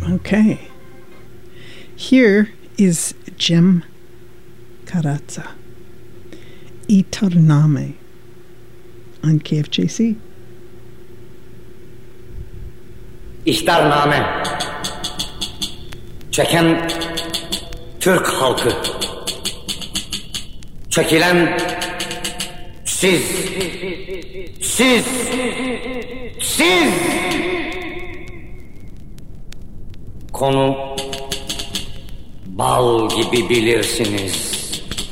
Okay. Here is Cem Karaca, İddianame on KFJC. İddianame. Çeken Türk halkı. Çekilen siz. Konu bal gibi bilirsiniz.